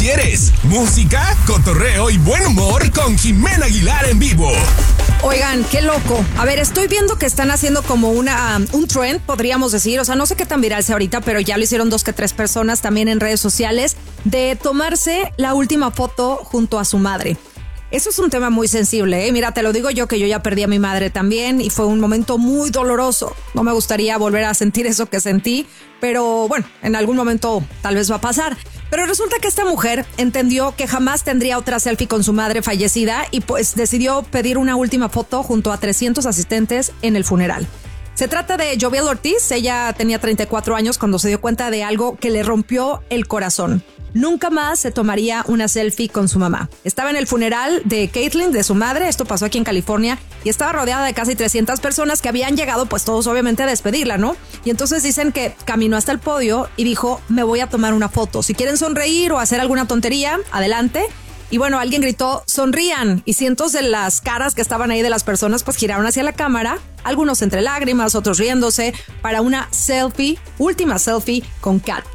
quieres. Música, cotorreo y buen humor con Jimena Aguilar en vivo. Oigan, qué loco. A ver, estoy viendo que están haciendo como un trend, podríamos decir. O sea, no sé qué tan viral sea ahorita, pero ya lo hicieron 2 que 3 personas también en redes sociales, de tomarse la última foto junto a su madre. Eso es un tema muy sensible, ¿eh? Mira, te lo digo yo, que yo ya perdí a mi madre también y fue un momento muy doloroso. No me gustaría volver a sentir eso que sentí, pero bueno, en algún momento tal vez va a pasar. Pero resulta que esta mujer entendió que jamás tendría otra selfie con su madre fallecida y pues decidió pedir una última foto junto a 300 asistentes en el funeral. Se trata de Joviel Ortiz. Ella tenía 34 años cuando se dio cuenta de algo que le rompió el corazón. Nunca más se tomaría una selfie con su mamá. Estaba en el funeral de Caitlyn, de su madre. Esto pasó aquí en California y estaba rodeada de casi 300 personas que habían llegado, pues todos obviamente a despedirla, ¿no? Y entonces dicen que caminó hasta el podio y dijo, me voy a tomar una foto. Si quieren sonreír o hacer alguna tontería, adelante. Y bueno, alguien gritó, sonrían, y cientos de las caras que estaban ahí de las personas pues giraron hacia la cámara, algunos entre lágrimas, otros riéndose, para una selfie, última selfie con Kat.